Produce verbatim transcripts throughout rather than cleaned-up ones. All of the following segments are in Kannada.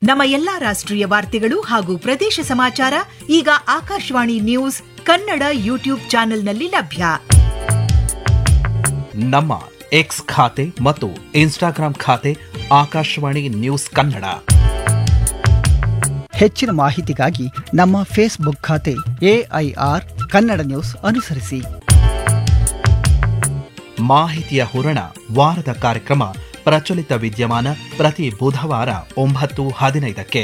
ನಮ್ಮ ಎಲ್ಲಾ ರಾಷ್ಟ್ರೀಯ ವಾರ್ತೆಗಳು ಹಾಗೂ ಪ್ರದೇಶ ಸಮಾಚಾರ ಈಗ ಆಕಾಶವಾಣಿ ನ್ಯೂಸ್ ಕನ್ನಡ ಯೂಟ್ಯೂಬ್ ಚಾನೆಲ್ನಲ್ಲಿ ಲಭ್ಯ. ನಮ್ಮ ಎಕ್ಸ್ ಖಾತೆ ಮತ್ತು ಇನ್ಸ್ಟಾಗ್ರಾಂ ಖಾತೆ ಆಕಾಶವಾಣಿ ನ್ಯೂಸ್ ಕನ್ನಡ. ಹೆಚ್ಚಿನ ಮಾಹಿತಿಗಾಗಿ ನಮ್ಮ ಫೇಸ್ಬುಕ್ ಖಾತೆ ಎಐಆರ್ ಕನ್ನಡ ನ್ಯೂಸ್ ಅನುಸರಿಸಿ. ಮಾಹಿತಿಯ ಹೂರಣ ವಾರದ ಕಾರ್ಯಕ್ರಮ ಪ್ರಚಲಿತ ವಿದ್ಯಮಾನ ಪ್ರತಿ ಬುಧವಾರ ಒಂಬತ್ತು ಹದಿನೈದಕ್ಕೆ.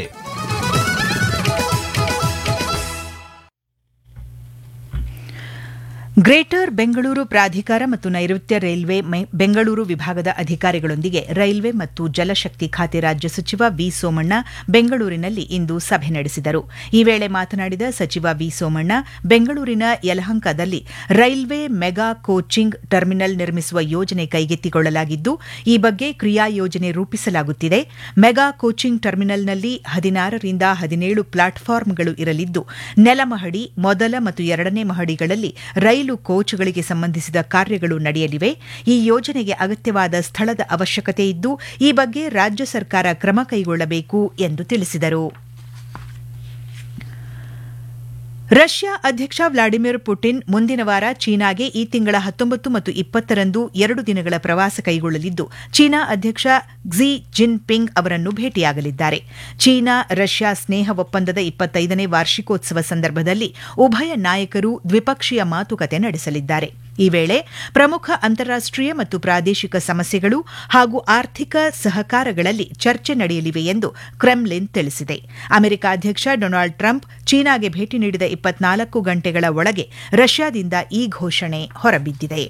ಗ್ರೇಟರ್ ಬೆಂಗಳೂರು ಪ್ರಾಧಿಕಾರ ಮತ್ತು ನೈಋತ್ಯ ರೈಲ್ವೆ ಬೆಂಗಳೂರು ವಿಭಾಗದ ಅಧಿಕಾರಿಗಳೊಂದಿಗೆ ರೈಲ್ವೆ ಮತ್ತು ಜಲಶಕ್ತಿ ಖಾತೆ ರಾಜ್ಯ ಸಚಿವ ವಿ ಸೋಮಣ್ಣ ಬೆಂಗಳೂರಿನಲ್ಲಿ ಇಂದು ಸಭೆ ನಡೆಸಿದರು. ಈ ವೇಳೆ ಮಾತನಾಡಿದ ಸಚಿವ ವಿ ಸೋಮಣ್ಣ, ಬೆಂಗಳೂರಿನ ಯಲಹಂಕದಲ್ಲಿ ರೈಲ್ವೆ ಮೆಗಾ ಕೋಚಿಂಗ್ ಟರ್ಮಿನಲ್ ನಿರ್ಮಿಸುವ ಯೋಜನೆ ಕೈಗೆತ್ತಿಕೊಳ್ಳಲಾಗಿದ್ದು, ಈ ಬಗ್ಗೆ ಕ್ರಿಯಾ ಯೋಜನೆ ರೂಪಿಸಲಾಗುತ್ತಿದೆ. ಮೆಗಾ ಕೋಚಿಂಗ್ ಟರ್ಮಿನಲ್ನಲ್ಲಿ ಹದಿನಾರರಿಂದ ಹದಿನೇಳು ಪ್ಲಾಟ್ಫಾರ್ಮ್ಗಳು ಇರಲಿದ್ದು, ನೆಲಮಹಡಿ, ಮೊದಲ ಮತ್ತು ಎರಡನೇ ಮಹಡಿಗಳಲ್ಲಿ ರೈಲು ಕೋಚ್ಗಳಿಗೆ ಸಂಬಂಧಿಸಿದ ಕಾರ್ಯಗಳು ನಡೆಯಲಿವೆ. ಈ ಯೋಜನೆಗೆ ಅಗತ್ಯವಾದ ಸ್ಥಳದ ಅವಶ್ಯಕತೆ ಇದ್ದು, ಈ ಬಗ್ಗೆ ರಾಜ್ಯ ಸರ್ಕಾರ ಕ್ರಮ ಕೈಗೊಳ್ಳಬೇಕು ಎಂದು ತಿಳಿಸಿದರು. ರಷ್ಯಾ ಅಧ್ಯಕ್ಷ ವ್ಲಾಡಿಮಿರ್ ಪುಟಿನ್ ಮುಂದಿನ ವಾರ ಚೀನಾಗೆ ಈ ತಿಂಗಳ ಹತ್ತೊಂಬತ್ತು ಮತ್ತು ಇಪ್ಪತ್ತರಂದು ಎರಡು ದಿನಗಳ ಪ್ರವಾಸ ಕೈಗೊಳ್ಳಲಿದ್ದು, ಚೀನಾ ಅಧ್ಯಕ್ಷ ಕ್ಸಿ ಜಿನ್ಪಿಂಗ್ ಅವರನ್ನು ಭೇಟಿಯಾಗಲಿದ್ದಾರೆ. ಚೀನಾ ರಷ್ಯಾ ಸ್ನೇಹ ಒಪ್ಪಂದದ ಇಪ್ಪತ್ತೈದನೇ ವಾರ್ಷಿಕೋತ್ಸವ ಸಂದರ್ಭದಲ್ಲಿ ಉಭಯ ನಾಯಕರು ದ್ವಿಪಕ್ಷೀಯ ಮಾತುಕತೆ ನಡೆಸಲಿದ್ದಾರೆ. ಈ ವೇಳೆ ಪ್ರಮುಖ ಅಂತಾರಾಷ್ಟೀಯ ಮತ್ತು ಪ್ರಾದೇಶಿಕ ಸಮಸ್ಯೆಗಳು ಹಾಗೂ ಆರ್ಥಿಕ ಸಹಕಾರಗಳಲ್ಲಿ ಚರ್ಚೆ ನಡೆಯಲಿವೆ ಎಂದು ಕ್ರೆಮ್ಲಿನ್ ತಿಳಿಸಿದೆ. ಅಮೆರಿಕ ಅಧ್ಯಕ್ಷ ಡೊನಾಲ್ಡ್ ಟ್ರಂಪ್ ಚೀನಾಗೆ ಭೇಟಿ ನೀಡಿದ ಇಪ್ಪತ್ನಾಲ್ಕು ಗಂಟೆಗಳ ಒಳಗೆ ರಷ್ಯಾದಿಂದ ಈ ಘೋಷಣೆ ಹೊರಬಿದ್ದಿದೆ.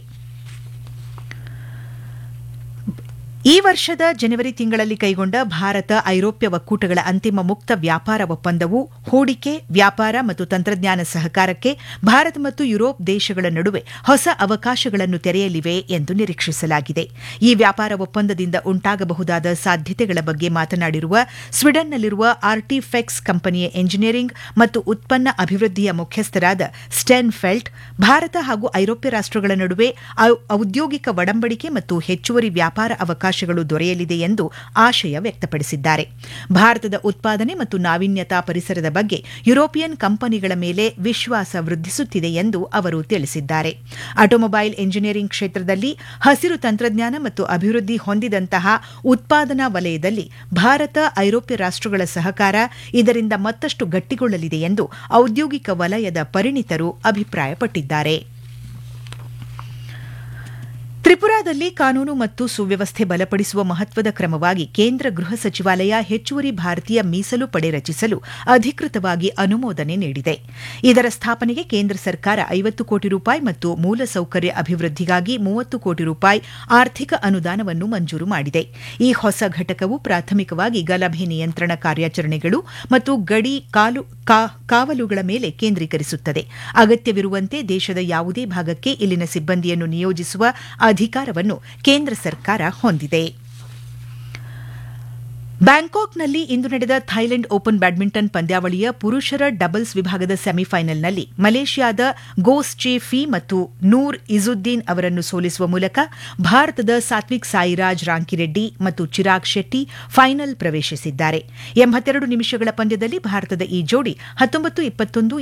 ಈ ವರ್ಷದ ಜನವರಿ ತಿಂಗಳಲ್ಲಿ ಕೈಗೊಂಡ ಭಾರತ ಐರೋಪ್ಯ ಒಕ್ಕೂಟಗಳ ಅಂತಿಮ ಮುಕ್ತ ವ್ಯಾಪಾರ ಒಪ್ಪಂದವು ಹೂಡಿಕೆ, ವ್ಯಾಪಾರ ಮತ್ತು ತಂತ್ರಜ್ಞಾನ ಸಹಕಾರಕ್ಕೆ ಭಾರತ ಮತ್ತು ಯುರೋಪ್ ದೇಶಗಳ ನಡುವೆ ಹೊಸ ಅವಕಾಶಗಳನ್ನು ತೆರೆಯಲಿವೆ ಎಂದು ನಿರೀಕ್ಷಿಸಲಾಗಿದೆ. ಈ ವ್ಯಾಪಾರ ಒಪ್ಪಂದದಿಂದ ಉಂಟಾಗಬಹುದಾದ ಸಾಧ್ಯತೆಗಳ ಬಗ್ಗೆ ಮಾತನಾಡಿರುವ ಸ್ವೀಡನ್ನಲ್ಲಿರುವ ಆರ್ಟಿಫೆಕ್ಸ್ ಕಂಪನಿಯ ಎಂಜಿನಿಯರಿಂಗ್ ಮತ್ತು ಉತ್ಪನ್ನ ಅಭಿವೃದ್ಧಿಯ ಮುಖ್ಯಸ್ಥರಾದ ಸ್ಟೆನ್ ಫೆಲ್ಟ್, ಭಾರತ ಹಾಗೂ ಐರೋಪ್ಯ ರಾಷ್ಟಗಳ ನಡುವೆ ಔದ್ಯೋಗಿಕ ಒಡಂಬಡಿಕೆ ಮತ್ತು ಹೆಚ್ಚುವರಿ ವ್ಯಾಪಾರ ಅವಕಾಶ ದೊರೆಯಲಿದೆ ಎಂದು ಆಶಯ ವ್ಯಕ್ತಪಡಿಸಿದ್ದಾರೆ. ಭಾರತದ ಉತ್ಪಾದನೆ ಮತ್ತು ನಾವೀನ್ಯತಾ ಪರಿಸರದ ಬಗ್ಗೆ ಯುರೋಪಿಯನ್ ಕಂಪನಿಗಳ ಮೇಲೆ ವಿಶ್ವಾಸ ವೃದ್ಧಿಸುತ್ತಿದೆ ಎಂದು ಅವರು ತಿಳಿಸಿದ್ದಾರೆ. ಆಟೋಮೊಬೈಲ್ ಎಂಜಿನಿಯರಿಂಗ್ ಕ್ಷೇತ್ರದಲ್ಲಿ ಹಸಿರು ತಂತ್ರಜ್ಞಾನ ಮತ್ತು ಅಭಿವೃದ್ಧಿ ಹೊಂದಿದಂತಹ ಉತ್ಪಾದನಾ ವಲಯದಲ್ಲಿ ಭಾರತ ಐರೋಪ್ಯ ರಾಷ್ಟಗಳ ಸಹಕಾರ ಇದರಿಂದ ಮತ್ತಷ್ಟು ಗಟ್ಟಿಗೊಳ್ಳಲಿದೆ ಎಂದು ಔದ್ಯೋಗಿಕ ವಲಯದ ಪರಿಣಿತರು ಅಭಿಪ್ರಾಯಪಟ್ಟಿದ್ದಾರೆ. ತ್ರಿಪುರಾದಲ್ಲಿ ಕಾನೂನು ಮತ್ತು ಸುವ್ಯವಸ್ಥೆ ಬಲಪಡಿಸುವ ಮಹತ್ವದ ಕ್ರಮವಾಗಿ ಕೇಂದ್ರ ಗೃಹ ಸಚಿವಾಲಯ ಹೆಚ್ಚುವರಿ ಭಾರತೀಯ ಮೀಸಲು ಪಡೆ ರಚಿಸಲು ಅಧಿಕೃತವಾಗಿ ಅನುಮೋದನೆ ನೀಡಿದೆ. ಇದರ ಸ್ಥಾಪನೆಗೆ ಕೇಂದ್ರ ಸರ್ಕಾರ ಐವತ್ತು ಕೋಟಿ ರೂಪಾಯಿ ಮತ್ತು ಮೂಲಸೌಕರ್ಯ ಅಭಿವೃದ್ಧಿಗಾಗಿ ಮೂವತ್ತು ಕೋಟಿ ರೂಪಾಯಿ ಆರ್ಥಿಕ ಅನುದಾನವನ್ನು ಮಂಜೂರು ಮಾಡಿದೆ. ಈ ಹೊಸ ಘಟಕವು ಪ್ರಾಥಮಿಕವಾಗಿ ಗಲಭೆ ನಿಯಂತ್ರಣ ಕಾರ್ಯಾಚರಣೆಗಳು ಮತ್ತು ಗಡಿ ಕಾಲು ಕಾವಲುಗಳ ಮೇಲೆ ಕೇಂದ್ರೀಕರಿಸುತ್ತದೆ. ಅಗತ್ಯವಿರುವಂತೆ ದೇಶದ ಯಾವುದೇ ಭಾಗಕ್ಕೆ ಇಲ್ಲಿನ ಸಿಬ್ಬಂದಿಯನ್ನು ನಿಯೋಜಿಸುವ ಅಧಿಕಾರವನ್ನು ಕೇಂದ್ರ ಸರ್ಕಾರ ಹೊಂದಿದೆ. ಬ್ಯಾಂಕಾಕ್ನಲ್ಲಿ ಇಂದು ನಡೆದ ಥೈಲೆಂಡ್ ಓಪನ್ ಬ್ಯಾಡ್ಮಿಂಟನ್ ಪಂದ್ಯಾವಳಿಯ ಪುರುಷರ ಡಬಲ್ಸ್ ವಿಭಾಗದ ಸೆಮಿಫೈನಲ್ನಲ್ಲಿ ಮಲೇಷ್ಯಾದ ಗೋಸ್ಚೆ ಫಿ ಮತ್ತು ನೂರ್ ಇಜುದ್ದೀನ್ ಅವರನ್ನು ಸೋಲಿಸುವ ಮೂಲಕ ಭಾರತದ ಸಾತ್ವಿಕ್ ಸಾಯಿರಾಜ್ ರಾಂಕಿರೆಡ್ಡಿ ಮತ್ತು ಚಿರಾಗ್ ಶೆಟ್ಟಿ ಫೈನಲ್ ಪ್ರವೇಶಿಸಿದ್ದಾರೆ. ಎಂಬತ್ತೆರಡು ನಿಮಿಷಗಳ ಪಂದ್ಯದಲ್ಲಿ ಭಾರತದ ಈ ಜೋಡಿ ಹತ್ತೊಂಬತ್ತು ಇಪ್ಪತ್ತೊಂದು